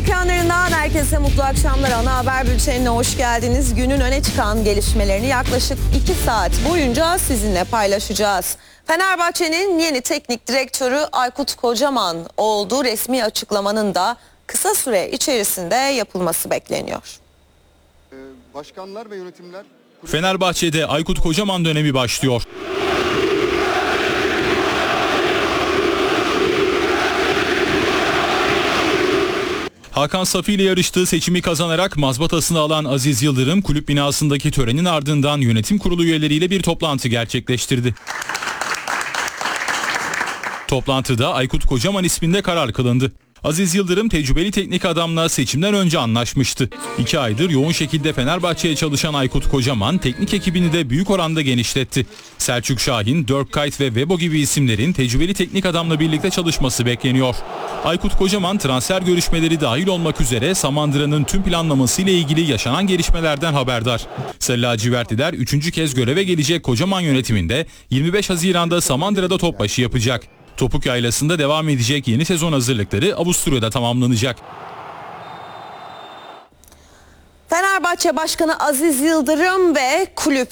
ekranlarından herkese mutlu akşamlar. Ana haber bültenine hoş geldiniz. Günün öne çıkan gelişmelerini yaklaşık 2 saat boyunca sizinle paylaşacağız. Fenerbahçe'nin yeni teknik direktörü Aykut Kocaman olduğu resmi açıklamanın da kısa süre içerisinde yapılması bekleniyor. Başkanlar ve yönetimler... Fenerbahçe'de Aykut Kocaman dönemi başlıyor. Hakan Safi ile yarıştığı seçimi kazanarak mazbatasını alan Aziz Yıldırım, kulüp binasındaki törenin ardından yönetim kurulu üyeleriyle bir toplantı gerçekleştirdi. Toplantıda Aykut Kocaman isminde karar kılındı. Aziz Yıldırım tecrübeli teknik adamla seçimden önce anlaşmıştı. 2 aydır yoğun şekilde Fenerbahçe'ye çalışan Aykut Kocaman teknik ekibini de büyük oranda genişletti. Selçuk Şahin, Dirk Kuyt ve Webo gibi isimlerin tecrübeli teknik adamla birlikte çalışması bekleniyor. Aykut Kocaman transfer görüşmeleri dahil olmak üzere Samandıra'nın tüm planlaması ile ilgili yaşanan gelişmelerden haberdar. Sarı lacivertliler 3. kez göreve gelecek Kocaman yönetiminde 25 Haziran'da Samandıra'da topbaşı yapacak. Topuk Yaylası'nda devam edecek yeni sezon hazırlıkları Avusturya'da tamamlanacak. Fenerbahçe Başkanı Aziz Yıldırım ve kulüp